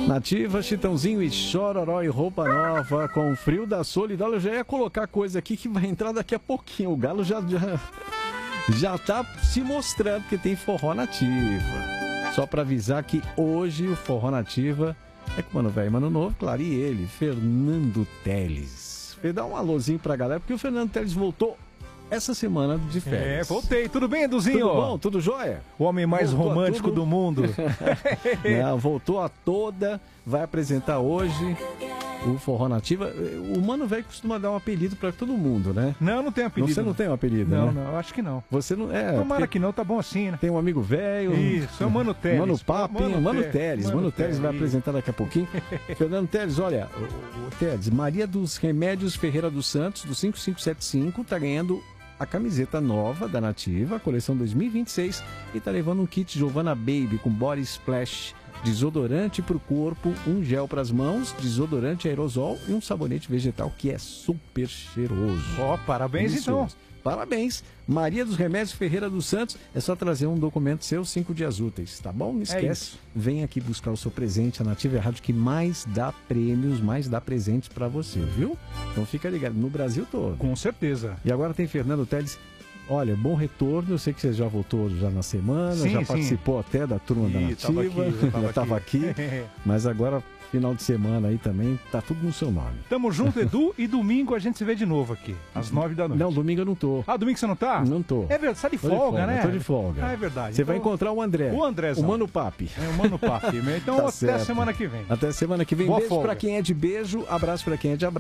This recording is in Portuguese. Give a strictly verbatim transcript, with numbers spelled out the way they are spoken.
Nativa, Chitãozinho e Chororó e roupa nova com o frio da solidão. Eu já ia colocar coisa aqui que vai entrar daqui a pouquinho. O Galo já, já, já tá se mostrando que tem forró nativa. Só para avisar que hoje o forró nativa é com o Mano Velho, Mano Novo, claro, e ele, Fernando Teles. Dá um alôzinho pra galera, porque o Fernando Teles voltou essa semana de férias. É, voltei. Tudo bem, Eduzinho? Tudo bom? Tudo jóia? O homem mais Voltou romântico do mundo. Não, voltou a toda, vai apresentar hoje o Forró Nativa. O Mano Velho costuma dar um apelido pra todo mundo, né? Não, não tem apelido. Você não tem um apelido, Não, né? não, eu acho que não. Você não é. Tomara que não, tá bom assim, né? Tem um amigo velho. Isso, é o Mano Teles. Mano Papinho, Mano Te- Teles. Mano Teles vai apresentar daqui a pouquinho. Fernando Teles, olha, o, o Teles, Maria dos Remédios Ferreira dos Santos, do cinco cinco sete cinco, tá ganhando a camiseta nova da Nativa, a coleção dois mil e vinte e seis, e tá levando um kit Giovanna Baby com body splash, desodorante pro corpo, um gel pras mãos, desodorante aerosol e um sabonete vegetal que é super cheiroso. Ó, oh, parabéns Delicioso. então. Parabéns. Maria dos Remédios Ferreira dos Santos, é só trazer um documento seu, cinco dias úteis, tá bom? Não esquece. É Vem aqui buscar o seu presente. A Nativa é a rádio que mais dá prêmios, mais dá presentes pra você, viu? Então fica ligado, no Brasil todo. Com certeza. E agora tem Fernando Teles. Olha, bom retorno. Eu sei que você já voltou já na semana, Sim, já sim. participou até da turma da Ih, Nativa, tava aqui, já estava aqui, mas agora final de semana aí também, tá tudo no seu nome. Tamo junto, Edu, e domingo a gente se vê de novo aqui, às nove da noite. Não, domingo eu não tô. Ah, domingo você não tá? Não tô. É verdade, você tá de Tô folga, de folga, né? Tô de folga. Ah, é verdade. Você Então, vai encontrar o André. O Andrezão. O Mano Papi. É, o Mano Papi. Então Tá até certo. semana que vem. Até semana que vem. Boa Beijo folga. pra quem é de beijo, abraço pra quem é de abraço.